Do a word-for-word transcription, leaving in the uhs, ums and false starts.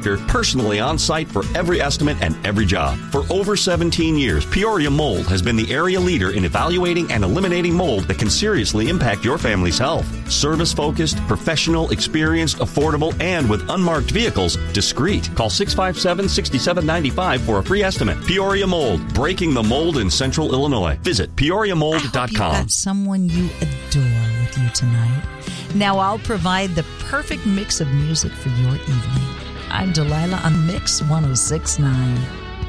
contractor personally on site for every estimate and every job. For over seventeen years, Peoria Mold has been the area leader in evaluating and eliminating mold that can seriously impact your family's health. Service-focused, professional, experienced, affordable, and with unmarked vehicles, discreet. Call six five seven, six seven nine five for a free estimate. Peoria Mold, breaking the mold in Central Illinois. Visit peoria mold dot com. I hope you got someone you adore with you tonight. Now I'll provide the perfect mix of music for your evening. I'm Delilah on Mix one oh six point nine.